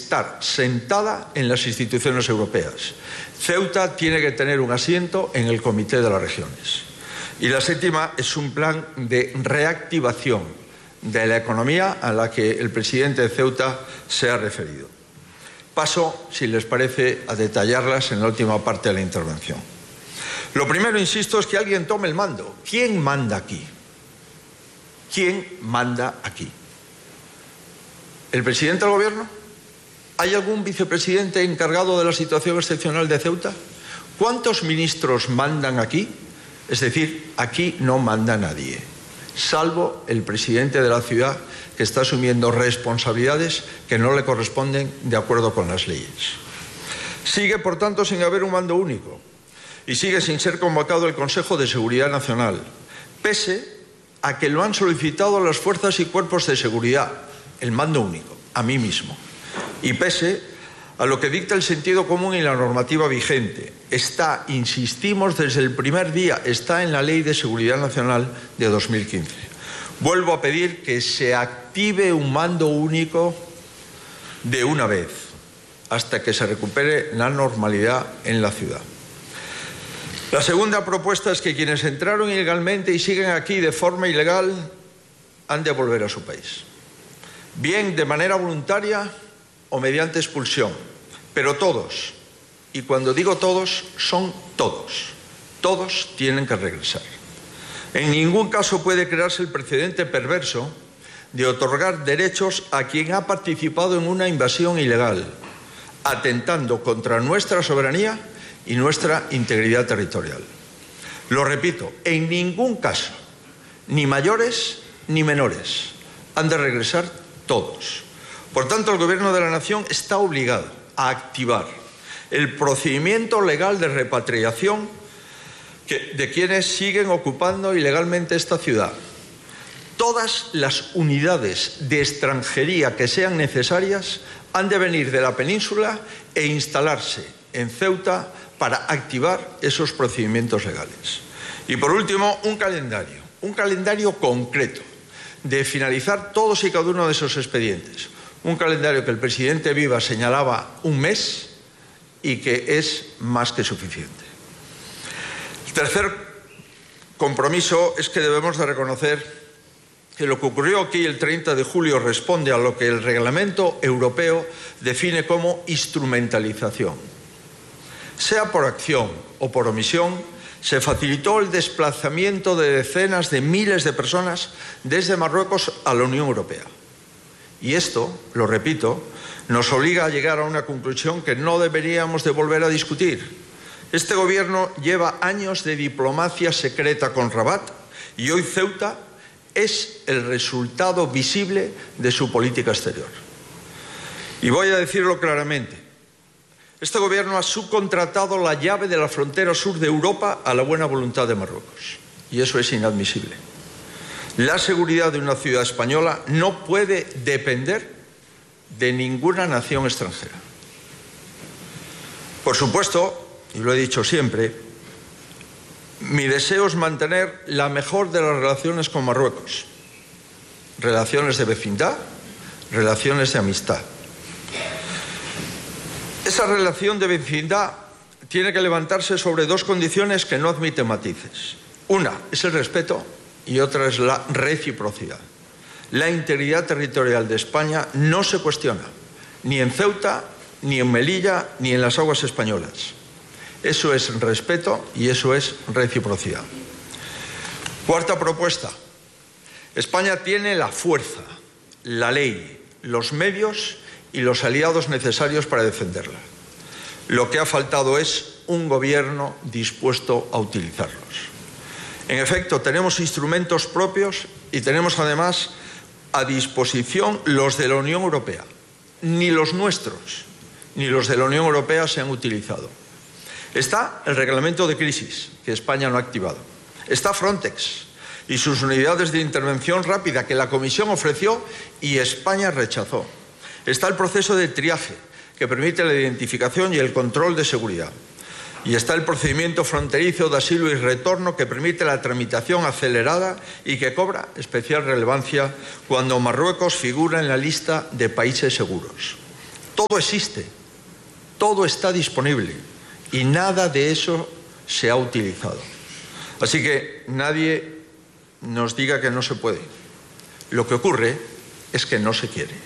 estar sentada en las instituciones europeas. Ceuta tiene que tener un asiento en el Comité de las Regiones. Y la séptima es un plan de reactivación de la economía a la que el presidente de Ceuta se ha referido. Paso, si les parece, a detallarlas en la última parte de la intervención. Lo primero, insisto, es que alguien tome el mando. ¿Quién manda aquí? ¿Quién manda aquí? ¿El presidente del Gobierno? ¿Hay algún vicepresidente encargado de la situación excepcional de Ceuta? ¿Cuántos ministros mandan aquí? Es decir, aquí no manda nadie, salvo el presidente de la ciudad, que está asumiendo responsabilidades que no le corresponden de acuerdo con las leyes. Sigue, por tanto, sin haber un mando único y sigue sin ser convocado el Consejo de Seguridad Nacional, pese a que lo han solicitado las fuerzas y cuerpos de seguridad, el mando único, a mí mismo, y pese a lo que dicta el sentido común y la normativa vigente. Está, insistimos desde el primer día, está en la Ley de Seguridad Nacional de 2015. Vuelvo a pedir que se active un mando único de una vez, hasta que se recupere la normalidad en la ciudad. La segunda propuesta es que quienes entraron ilegalmente y siguen aquí de forma ilegal han de volver a su país, bien de manera voluntaria o mediante expulsión, pero todos, y cuando digo todos, son todos tienen que regresar. En ningún caso puede crearse el precedente perverso de otorgar derechos a quien ha participado en una invasión ilegal, atentando contra nuestra soberanía y nuestra integridad territorial. Lo repito, en ningún caso, ni mayores ni menores, han de regresar todos. Por tanto, el Gobierno de la Nación está obligado a activar el procedimiento legal de repatriación de quienes siguen ocupando ilegalmente esta ciudad. Todas las unidades de extranjería que sean necesarias han de venir de la península e instalarse en Ceuta para activar esos procedimientos legales. Y por último, un calendario concreto de finalizar todos y cada uno de esos expedientes. Un calendario que el presidente Viva señalaba un mes y que es más que suficiente. El tercer compromiso es que debemos de reconocer que lo que ocurrió aquí el 30 de julio responde a lo que el Reglamento Europeo define como instrumentalización. Sea por acción o por omisión, se facilitó el desplazamiento de decenas de miles de personas desde Marruecos a la Unión Europea. Y esto, lo repito, nos obliga a llegar a una conclusión que no deberíamos de volver a discutir. Este Gobierno lleva años de diplomacia secreta con Rabat y hoy Ceuta es el resultado visible de su política exterior. Y voy a decirlo claramente. Este Gobierno ha subcontratado la llave de la frontera sur de Europa a la buena voluntad de Marruecos. Y eso es inadmisible. La seguridad de una ciudad española no puede depender de ninguna nación extranjera. Por supuesto, y lo he dicho siempre, mi deseo es mantener la mejor de las relaciones con Marruecos. Relaciones de vecindad, relaciones de amistad. Esa relación de vecindad tiene que levantarse sobre dos condiciones que no admiten matices. Una es el respeto y otra es la reciprocidad. La integridad territorial de España no se cuestiona, ni en Ceuta, ni en Melilla, ni en las aguas españolas. Eso es respeto y eso es reciprocidad. Cuarta propuesta. España tiene la fuerza, la ley, los medios y los aliados necesarios para defenderla. Lo que ha faltado es un gobierno dispuesto a utilizarlos. En efecto, tenemos instrumentos propios y tenemos además a disposición los de la Unión Europea. Ni los nuestros ni los de la Unión Europea se han utilizado. Está el reglamento de crisis, que España no ha activado. Está Frontex y sus unidades de intervención rápida, que la Comisión ofreció y España rechazó. Está el proceso de triaje, que permite la identificación y el control de seguridad. Y está el procedimiento fronterizo de asilo y retorno, que permite la tramitación acelerada y que cobra especial relevancia cuando Marruecos figura en la lista de países seguros. todo existe, todo está disponible y nada de eso se ha utilizado. Así que nadie nos diga que no se puede. Lo que ocurre es que no se quiere.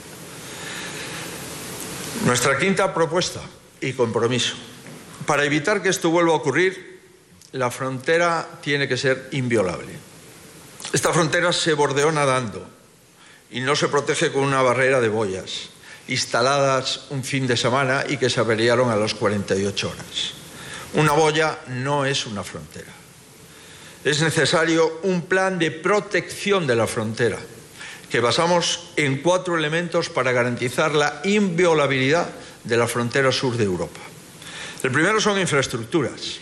Nuestra quinta propuesta y compromiso. Para evitar que esto vuelva a ocurrir, la frontera tiene que ser inviolable. Esta frontera se bordeó nadando y no se protege con una barrera de boyas instaladas un fin de semana y que se averiaron a las 48 horas. Una boya no es una frontera. Es necesario un plan de protección de la frontera que basamos en 4 elementos para garantizar la inviolabilidad de la frontera sur de Europa. El primero son infraestructuras,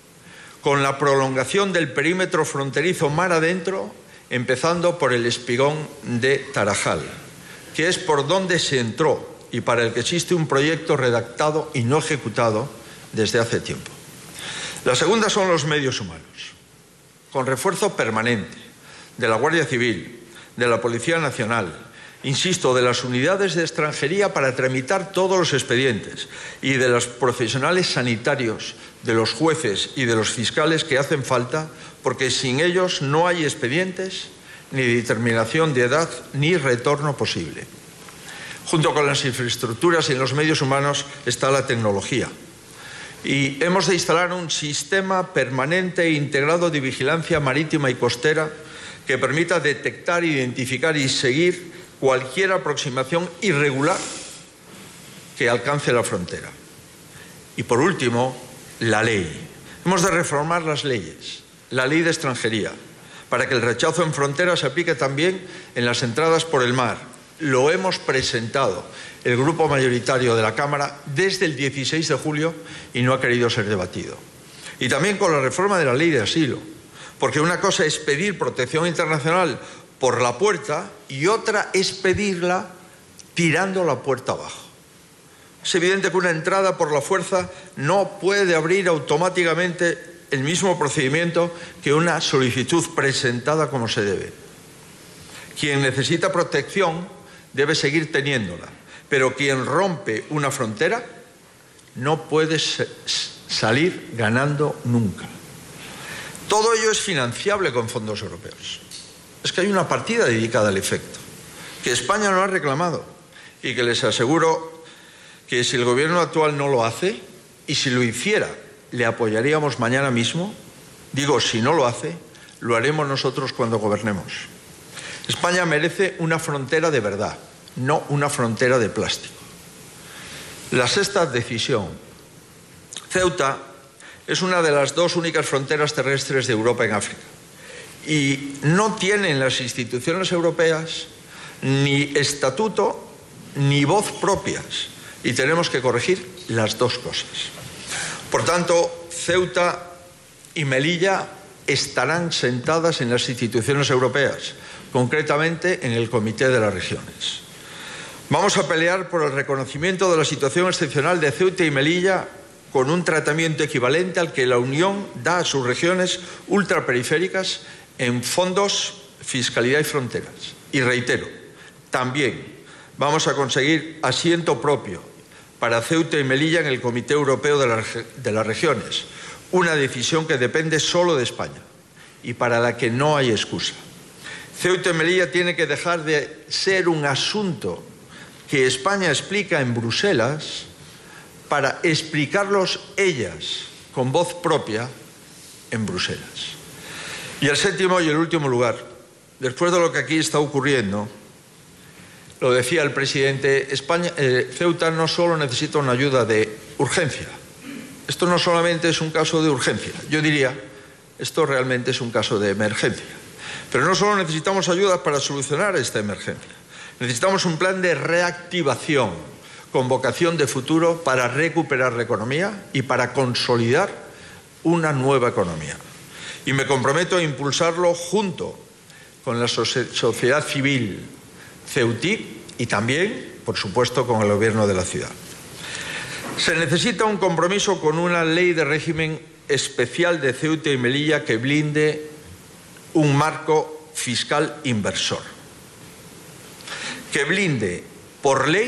con la prolongación del perímetro fronterizo mar adentro, empezando por el espigón de Tarajal, que es por donde se entró y para el que existe un proyecto redactado y no ejecutado desde hace tiempo. La segunda son los medios humanos, con refuerzo permanente de la Guardia Civil, de la Policía Nacional, insisto, de las unidades de extranjería para tramitar todos los expedientes y de los profesionales sanitarios, de los jueces y de los fiscales que hacen falta, porque sin ellos no hay expedientes, ni determinación de edad, ni retorno posible. Junto con las infraestructuras y los medios humanos está la tecnología. Y hemos de instalar un sistema permanente e integrado de vigilancia marítima y costera que permita detectar, identificar y seguir cualquier aproximación irregular que alcance la frontera. Y por último, la ley. Hemos de reformar las leyes, la ley de extranjería, para que el rechazo en frontera se aplique también en las entradas por el mar. Lo hemos presentado el grupo mayoritario de la Cámara desde el 16 de julio y no ha querido ser debatido. Y también con la reforma de la ley de asilo, porque una cosa es pedir protección internacional por la puerta y otra es pedirla tirando la puerta abajo. Es evidente que una entrada por la fuerza no puede abrir automáticamente el mismo procedimiento que una solicitud presentada como se debe. Quien necesita protección debe seguir teniéndola, pero quien rompe una frontera no puede salir ganando nunca. Todo ello es financiable con fondos europeos. Es que hay una partida dedicada al efecto, que España no ha reclamado y que les aseguro que si el gobierno actual no lo hace, y si lo hiciera, le apoyaríamos mañana mismo. Digo, si no lo hace, lo haremos nosotros cuando gobernemos. España merece una frontera de verdad, no una frontera de plástico. La sexta decisión. Ceuta es una de las 2 únicas fronteras terrestres de Europa en África y no tienen las instituciones europeas ni estatuto ni voz propias y tenemos que corregir las 2 cosas. Por tanto, Ceuta y Melilla estarán sentadas en las instituciones europeas, concretamente en el Comité de las Regiones. Vamos a pelear por el reconocimiento de la situación excepcional de Ceuta y Melilla con un tratamiento equivalente al que la Unión da a sus regiones ultraperiféricas en fondos, fiscalidad y fronteras. Y reitero, también vamos a conseguir asiento propio para Ceuta y Melilla en el Comité Europeo de las Regiones, una decisión que depende solo de España y para la que no hay excusa. Ceuta y Melilla tiene que dejar de ser un asunto que España explica en Bruselas para explicarlos ellas con voz propia en Bruselas. Y el séptimo y el último lugar, después de lo que aquí está ocurriendo, lo decía el presidente, Ceuta no solo necesita una ayuda de urgencia. Esto no solamente es un caso de urgencia, yo diría, esto realmente es un caso de emergencia. Pero no solo necesitamos ayuda para solucionar esta emergencia, necesitamos un plan de reactivación con vocación de futuro para recuperar la economía y para consolidar una nueva economía. Y me comprometo a impulsarlo junto con la sociedad civil ceutí y también, por supuesto, con el gobierno de la ciudad. Se necesita un compromiso con una ley de régimen especial de Ceuta y Melilla que blinde un marco fiscal inversor, que blinde por ley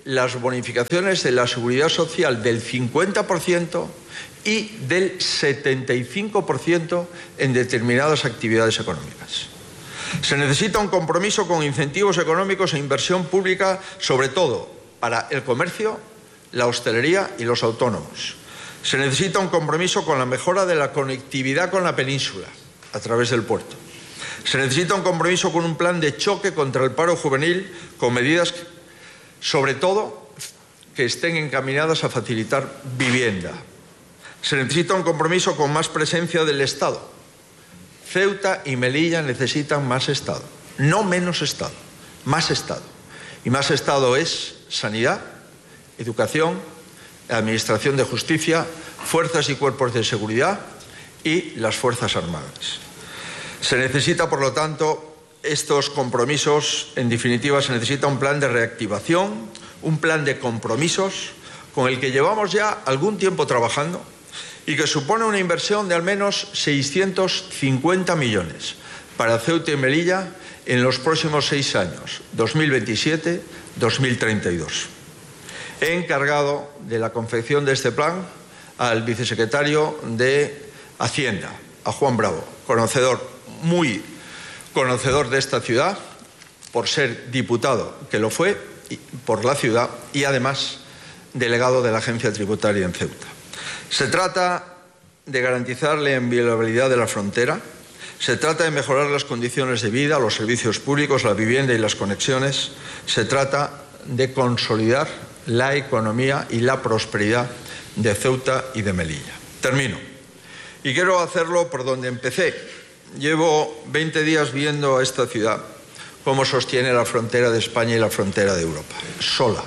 las bonificaciones de la seguridad social del 50% y del 75% en determinadas actividades económicas. Se necesita un compromiso con incentivos económicos e inversión pública, sobre todo para el comercio, la hostelería y los autónomos. Se necesita un compromiso con la mejora de la conectividad con la península a través del puerto. Se necesita un compromiso con un plan de choque contra el paro juvenil, con medidas, sobre todo, que estén encaminadas a facilitar vivienda. Se necesita un compromiso con más presencia del Estado. Ceuta y Melilla necesitan más Estado, no menos Estado, más Estado. Y más Estado es sanidad, educación, administración de justicia, fuerzas y cuerpos de seguridad y las Fuerzas Armadas. Se necesita, por lo tanto, estos compromisos, en definitiva, se necesita un plan de reactivación, un plan de compromisos con el que llevamos ya algún tiempo trabajando y que supone una inversión de al menos 650 millones para Ceuta y Melilla en los próximos 6 años, 2027-2032. He encargado de la confección de este plan al vicesecretario de Hacienda, a Juan Bravo, muy conocedor de esta ciudad, por ser diputado, que lo fue, por la ciudad, y además delegado de la Agencia Tributaria en Ceuta. Se trata de garantizar la inviolabilidad de la frontera, se trata de mejorar las condiciones de vida, los servicios públicos, la vivienda y las conexiones, se trata de consolidar la economía y la prosperidad de Ceuta y de Melilla. Termino. Y quiero hacerlo por donde empecé. Llevo 20 días viendo a esta ciudad cómo sostiene la frontera de España y la frontera de Europa, sola.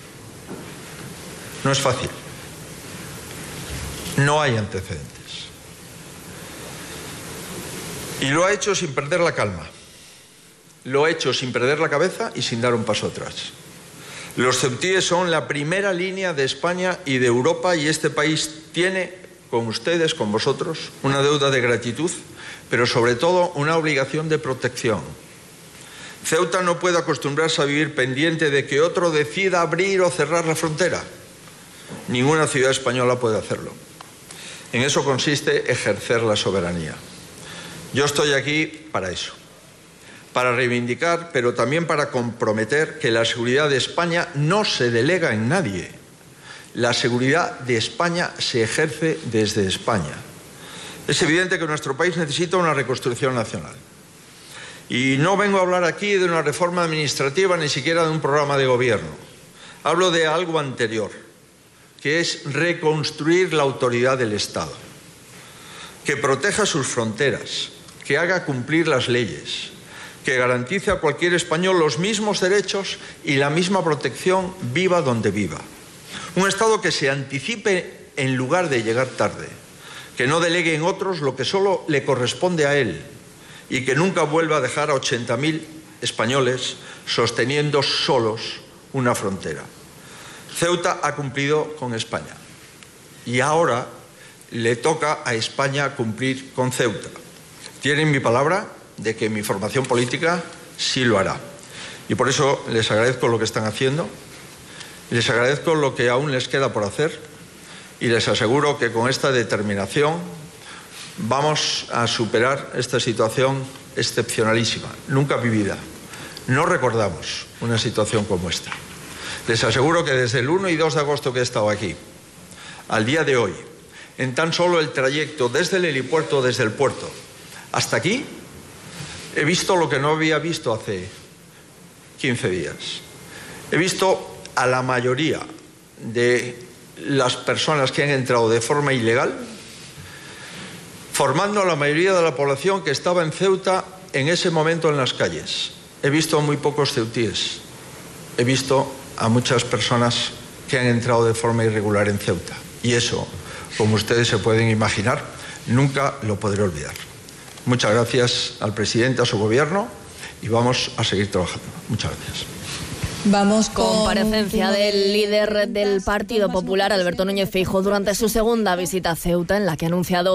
No es fácil. No hay antecedentes. Y lo ha hecho sin perder la calma. Lo ha hecho sin perder la cabeza y sin dar un paso atrás. Los ceutíes son la primera línea de España y de Europa, y este país tiene con ustedes, con vosotros, una deuda de gratitud, pero sobre todo una obligación de protección. Ceuta no puede acostumbrarse a vivir pendiente de que otro decida abrir o cerrar la frontera. Ninguna ciudad española puede hacerlo. En eso consiste ejercer la soberanía. Yo estoy aquí para eso, para reivindicar, pero también para comprometer que la seguridad de España no se delega en nadie. La seguridad de España se ejerce desde España. Es evidente que nuestro país necesita una reconstrucción nacional. Y no vengo a hablar aquí de una reforma administrativa, ni siquiera de un programa de gobierno. Hablo de algo anterior, que es reconstruir la autoridad del Estado, que proteja sus fronteras, que haga cumplir las leyes, que garantice a cualquier español los mismos derechos y la misma protección, viva donde viva. Un Estado que se anticipe en lugar de llegar tarde, que no delegue en otros lo que solo le corresponde a él y que nunca vuelva a dejar a 80.000 españoles sosteniendo solos una frontera. Ceuta ha cumplido con España y ahora le toca a España cumplir con Ceuta. Tienen mi palabra de que mi formación política sí lo hará. Y por eso les agradezco lo que están haciendo, les agradezco lo que aún les queda por hacer y les aseguro que con esta determinación vamos a superar esta situación excepcionalísima, nunca vivida. No recordamos una situación como esta. Les aseguro que desde el 1 y 2 de agosto que he estado aquí, al día de hoy, en tan solo el trayecto desde el helipuerto, desde el puerto, hasta aquí, he visto lo que no había visto hace 15 días. He visto a la mayoría de las personas que han entrado de forma ilegal, formando a la mayoría de la población que estaba en Ceuta en ese momento en las calles. He visto a muy pocos ceutíes. He visto a muchas personas que han entrado de forma irregular en Ceuta. Y eso, como ustedes se pueden imaginar, nunca lo podré olvidar. Muchas gracias al presidente, a su gobierno, y vamos a seguir trabajando. Muchas gracias. Vamos con comparecencia del líder del Partido Popular, Alberto Núñez Feijóo, durante su segunda visita a Ceuta, en la que ha anunciado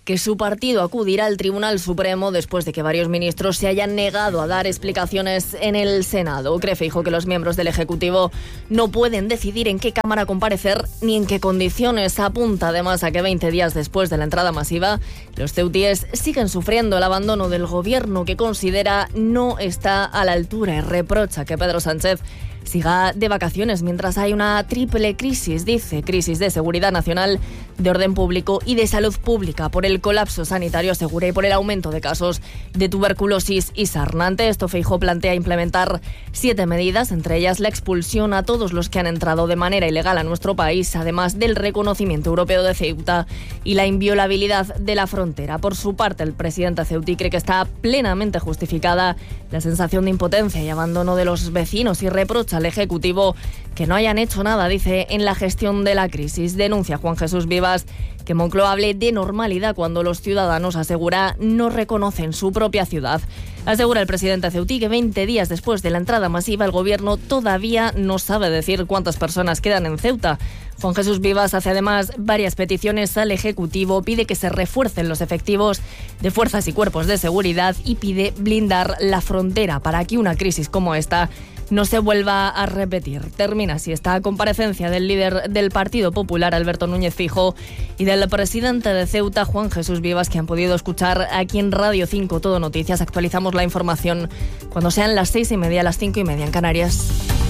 que su partido acudirá al Tribunal Supremo después de que varios ministros se hayan negado a dar explicaciones en el Senado. Cree Feijóo que los miembros del Ejecutivo no pueden decidir en qué Cámara comparecer ni en qué condiciones. Apunta además a que 20 días después de la entrada masiva, los ceutíes siguen sufriendo el abandono del gobierno, que considera no está a la altura, y reprocha que Pedro Sánchez siga de vacaciones mientras hay una triple crisis, dice: crisis de seguridad nacional, de orden público y de salud pública, por el colapso sanitario, asegura, y por el aumento de casos de tuberculosis y sarna. Ante esto, Feijóo plantea implementar 7 medidas, entre ellas la expulsión a todos los que han entrado de manera ilegal a nuestro país, además del reconocimiento europeo de Ceuta y la inviolabilidad de la frontera. Por su parte, el presidente ceutí cree que está plenamente justificada la sensación de impotencia y abandono de los vecinos y reprocha al Ejecutivo que no hayan hecho nada, dice, en la gestión de la crisis. Denuncia Juan Jesús Vivas que Moncloa hable de normalidad cuando los ciudadanos, asegura, no reconocen su propia ciudad. Asegura el presidente ceutí que 20 días después de la entrada masiva, el gobierno todavía no sabe decir cuántas personas quedan en Ceuta. Juan Jesús Vivas hace además varias peticiones al Ejecutivo, pide que se refuercen los efectivos de fuerzas y cuerpos de seguridad y pide blindar la frontera para que una crisis como esta no se vuelva a repetir. Termina así esta comparecencia del líder del Partido Popular, Alberto Núñez Feijóo, y del presidente de Ceuta, Juan Jesús Vivas, que han podido escuchar aquí en Radio 5 Todo Noticias. Actualizamos la información cuando sean las 6:30, las 5:30 en Canarias.